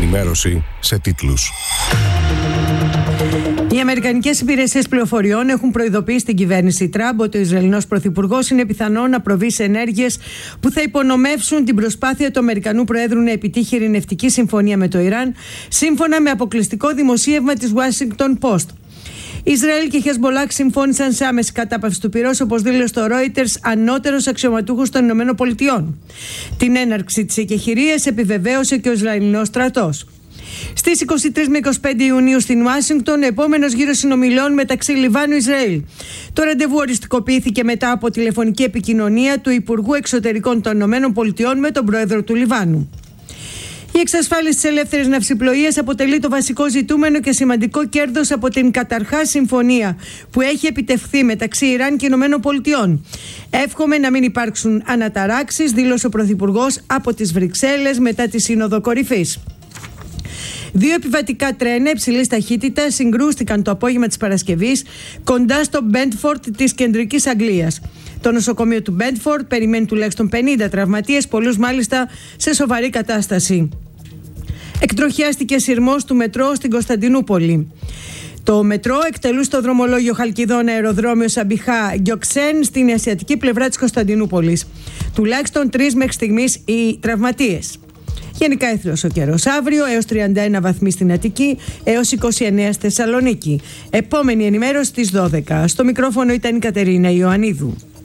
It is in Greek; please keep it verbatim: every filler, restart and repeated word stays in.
ενημέρωση σε τίτλους. Οι αμερικανικές υπηρεσίες πληροφοριών έχουν προειδοποιήσει την κυβέρνηση Τραμπ ότι ο Ισραηλινός πρωθυπουργός είναι πιθανό να προβεί σε ενέργειες που θα υπονομεύσουν την προσπάθεια του Αμερικανού Προέδρου να επιτύχει ειρηνευτική συμφωνία με το Ιράν, σύμφωνα με αποκλειστικό δημοσίευμα της Washington Post. Ισραήλ και Χεσμολάχ συμφώνησαν σε άμεση κατάπαυση του πυρός, όπως δήλωσε το Reuters ανώτερος αξιωματούχος των Ηνωμένων Πολιτειών. Την έναρξη της εκεχηρίας επιβεβαίωσε και ο Ισραηλινός στρατός. Στις είκοσι τρεις με είκοσι πέντε Ιουνίου στην Ουάσιγκτον, επόμενος γύρος συνομιλιών μεταξύ Λιβάνου και Ισραήλ. Το ραντεβού οριστικοποιήθηκε μετά από τηλεφωνική επικοινωνία του Υπουργού Εξωτερικών των Ηνωμένων Πολιτειών με τον πρόεδρο του Λιβάνου. Η εξασφάλιση της ελεύθερης ναυσιπλοείας αποτελεί το βασικό ζητούμενο και σημαντικό κέρδος από την καταρχάς συμφωνία που έχει επιτευχθεί μεταξύ Ιράν και Ηνωμένων Πολιτειών. Εύχομαι να μην υπάρξουν αναταράξεις, δήλωσε ο Πρωθυπουργός από τις Βρυξέλλες μετά τη Σύνοδο Κορυφής. Δύο επιβατικά τρένα υψηλής ταχύτητας συγκρούστηκαν το απόγευμα της Παρασκευής κοντά στο Μπέντφορντ της κεντρικής Αγγλίας. Το νοσοκομείο του Μπέντφορντ περιμένει τουλάχιστον πενήντα τραυματίες, πολλούς μάλιστα σε σοβαρή κατάσταση. Εκτροχιάστηκε σειρμός του μετρό στην Κωνσταντινούπολη. Το μετρό εκτελούσε το δρομολόγιο Χαλκιδών αεροδρόμιο Σαμπιχά Γκιοξέν στην ασιατική πλευρά της Κωνσταντινούπολης. Τουλάχιστον τρεις μέχρι στιγμής οι τραυματίες. Γενικά έθριος ο καιρός αύριο, έως τριάντα ένα βαθμοί στην Αττική, έως είκοσι εννέα στη Θεσσαλονίκη. Επόμενη ενημέρωση στις δώδεκα. Στο μικρόφωνο ήταν η Κατερίνα Ιωαννίδου.